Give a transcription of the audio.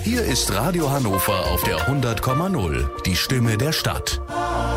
Hier ist Radio Hannover auf der 100,0, die Stimme der Stadt.